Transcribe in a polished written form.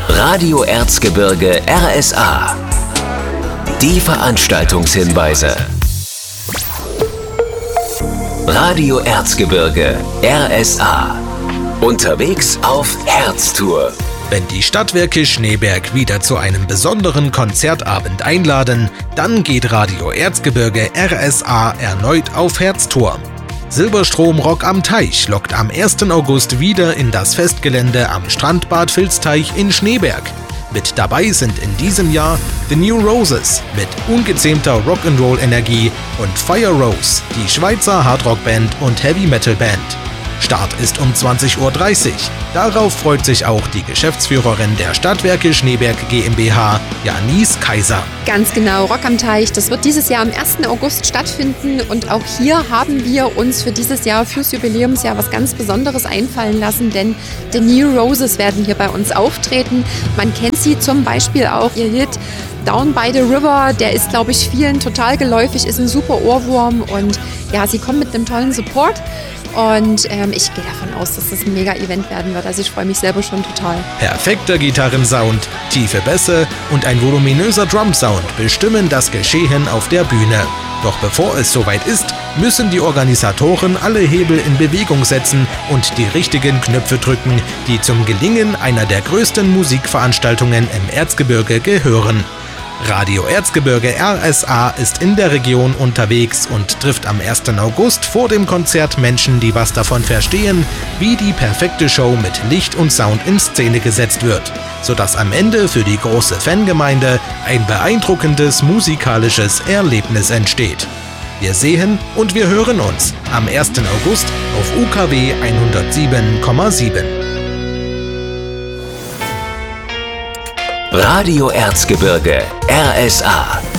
Radio Erzgebirge RSA. Die Veranstaltungshinweise. Radio Erzgebirge RSA. Unterwegs auf Herztour. Wenn die Stadtwerke Schneeberg wieder zu einem besonderen Konzertabend einladen, dann geht Radio Erzgebirge RSA erneut auf Herztour. Silberstrom Rock am Teich lockt am 1. August wieder in das Festgelände am Strandbad Vilsteich in Schneeberg. Mit dabei sind in diesem Jahr The New Roses mit ungezähmter Rock'n'Roll-Energie und Fire Rose, die Schweizer Hardrock-Band und Heavy-Metal-Band. Start ist um 20:30 Uhr. Darauf freut sich auch die Geschäftsführerin der Stadtwerke Schneeberg GmbH, Janice Kaiser. Ganz genau, Rock am Teich. Das wird dieses Jahr am 1. August stattfinden und auch hier haben wir uns für dieses Jahr, fürs Jubiläumsjahr, was ganz Besonderes einfallen lassen, denn The New Roses werden hier bei uns auftreten. Man kennt sie zum Beispiel auch, ihr Hit Down by the River, der ist, glaube ich, vielen total geläufig, ist ein super Ohrwurm und ja, sie kommen mit einem tollen Support. Und ich gehe davon aus, dass das ein Mega-Event werden wird. Also ich freue mich selber schon total. Perfekter Gitarrensound, tiefe Bässe und ein voluminöser Drumsound bestimmen das Geschehen auf der Bühne. Doch bevor es soweit ist, müssen die Organisatoren alle Hebel in Bewegung setzen und die richtigen Knöpfe drücken, die zum Gelingen einer der größten Musikveranstaltungen im Erzgebirge gehören. Radio Erzgebirge RSA ist in der Region unterwegs und trifft am 1. August vor dem Konzert Menschen, die was davon verstehen, wie die perfekte Show mit Licht und Sound in Szene gesetzt wird, sodass am Ende für die große Fangemeinde ein beeindruckendes musikalisches Erlebnis entsteht. Wir sehen und wir hören uns am 1. August auf UKW 107,7. Radio Erzgebirge RSA.